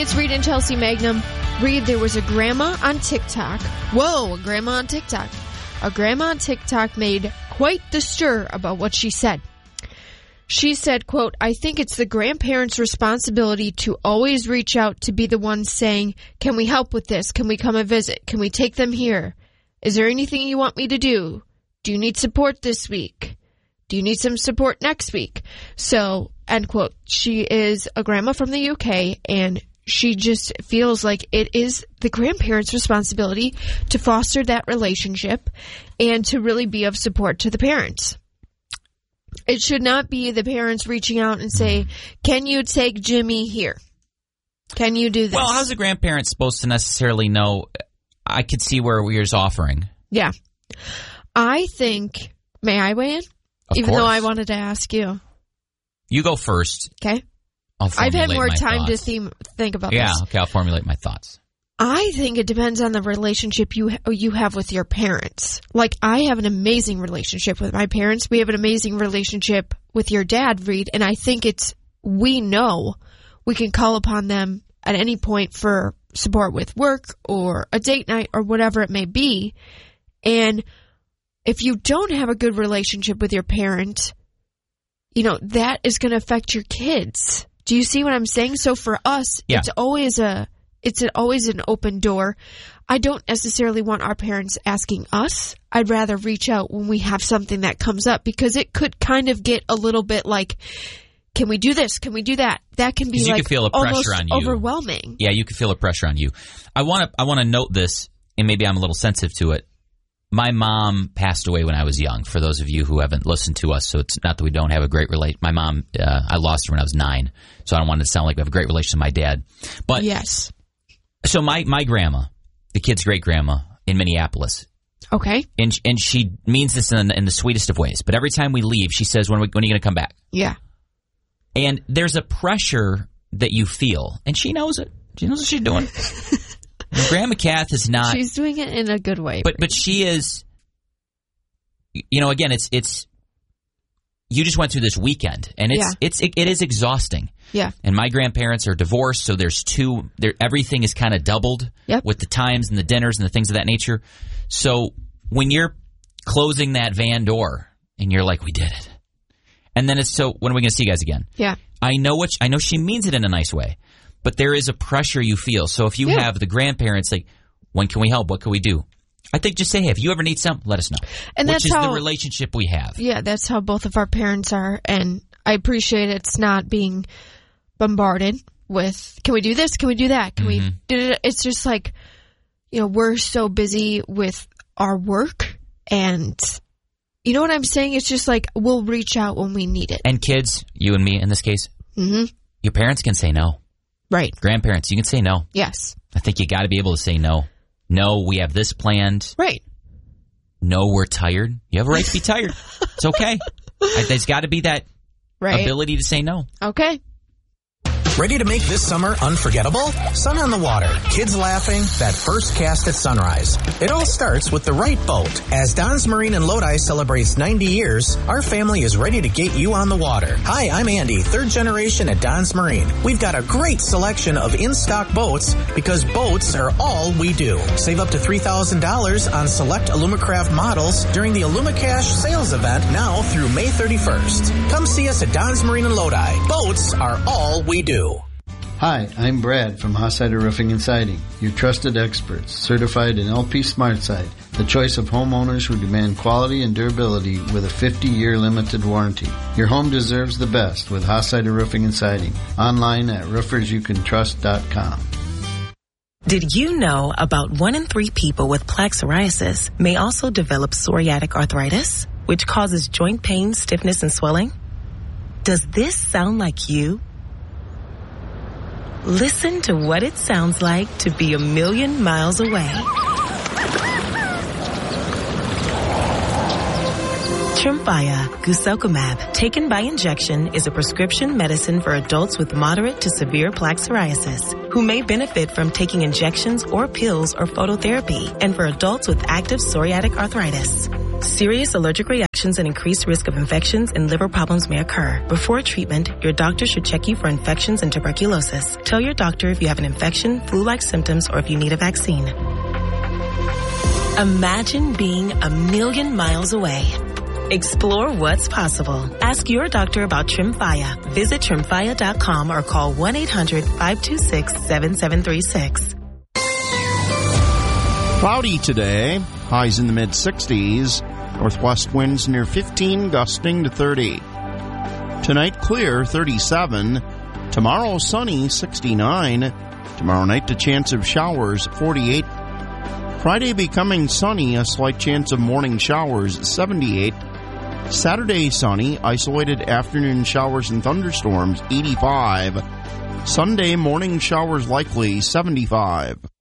it's Reed and Chelsea Magnum. Reed, there was a grandma on TikTok. Whoa, a grandma on TikTok. A grandma on TikTok made quite the stir about what she said. She said, quote, I think it's the grandparents' responsibility to always reach out to be the ones saying, can we help with this? Can we come and visit? Can we take them here? Is there anything you want me to do? Do you need support this week? Do you need some support next week? So, end quote. She is a grandma from the UK, and she just feels like it is the grandparents' responsibility to foster that relationship and to really be of support to the parents. It should not be the parents reaching out and say, can you take Jimmy here? Can you do this? Well, how's a grandparent supposed to necessarily know? I could see where we're offering. Yeah. I think, may I weigh in? Even though I wanted to ask you. You go first. Okay. I've had more time to think about this. Yeah, okay, I'll formulate my thoughts. I think it depends on the relationship you have with your parents. Like, I have an amazing relationship with my parents. We have an amazing relationship with your dad, Reed, and I think we know we can call upon them at any point for support with work or a date night or whatever it may be. And if you don't have a good relationship with your parent, that is going to affect your kids. Do you see what I'm saying? So for us, yeah. It's always an open door. I don't necessarily want our parents asking us. I'd rather reach out when we have something that comes up, because it could kind of get a little bit like, can we do this? Can we do that? That can be you like can feel a pressure on you. Overwhelming. Yeah, you can feel a pressure on you. I want to note this, and maybe I'm a little sensitive to it. My mom passed away when I was young, for those of you who haven't listened to us, so it's not that we don't have a great relation. My mom, I lost her when I was 9, so I don't want it to sound like we have a great relation with my dad. But yes. So my grandma, the kid's great-grandma in Minneapolis. Okay. And she means this in the sweetest of ways, but every time we leave, she says, when are you going to come back? Yeah. And there's a pressure that you feel, and she knows it. She knows what she's doing. Grandma Kath is not. She's doing it in a good way. But she is, again, it's you just went through this weekend, and it is exhausting. Yeah. And my grandparents are divorced, so there's everything is kind of doubled with the times and the dinners and the things of that nature. So when you're closing that van door and you're like, we did it. And then so when are we going to see you guys again? Yeah. I know she means it in a nice way, but there is a pressure you feel. So if you have the grandparents like, when can we help? What can we do? I think just say, hey, if you ever need something, let us know. And which is the relationship we have. Yeah, that's how both of our parents are. And I appreciate it's not being bombarded with, can we do this? Can we do that? Can we do it? It's just like, we're so busy with our work, and you know what I'm saying? It's just like, we'll reach out when we need it. And kids, you and me in this case, your parents can say no. Right. Grandparents, you can say no. Yes. I think you got to be able to say no. No, we have this planned. Right. No, we're tired. You have a right to be tired. It's okay. There's got to be that ability to say no. Okay. Ready to make this summer unforgettable? Sun on the water, kids laughing, that first cast at sunrise. It all starts with the right boat. As Don's Marine in Lodi celebrates 90 years, our family is ready to get you on the water. Hi, I'm Andy, third generation at Don's Marine. We've got a great selection of in-stock boats because boats are all we do. Save up to $3,000 on select Alumacraft models during the Alumacash sales event now through May 31st. Come see us at Don's Marine in Lodi. Boats are all we do. Hi, I'm Brad from Hossider Roofing and Siding, your trusted experts, certified in LP SmartSide, the choice of homeowners who demand quality and durability with a 50-year limited warranty. Your home deserves the best with Hossider Roofing and Siding. Online at roofersyoucantrust.com. Did you know about 1 in 3 people with plaque psoriasis may also develop psoriatic arthritis, which causes joint pain, stiffness, and swelling? Does this sound like you? Listen to what it sounds like to be a million miles away. Tremfya guselkumab, taken by injection, is a prescription medicine for adults with moderate to severe plaque psoriasis who may benefit from taking injections or pills or phototherapy, and for adults with active psoriatic arthritis. Serious allergic reactions infections and increased risk of infections and liver problems may occur. Before treatment, your doctor should check you for infections and tuberculosis. Tell your doctor if you have an infection, flu-like symptoms, or if you need a vaccine. Imagine being 1,000,000 miles away. Explore what's possible. Ask your doctor about Tremfya. Visit Tremfya.com or call 1-800-526-7736. Cloudy today, highs in the mid-60s, northwest winds near 15, gusting to 30. Tonight clear, 37. Tomorrow sunny, 69. Tomorrow night the chance of showers, 48. Friday becoming sunny, a slight chance of morning showers, 78. Saturday sunny, isolated afternoon showers and thunderstorms, 85. Sunday morning showers likely, 75.